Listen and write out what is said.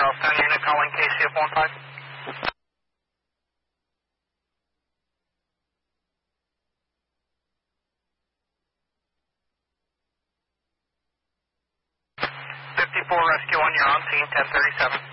Charlestown unit calling KCF-15. Rescue 1, you're on scene, 1037.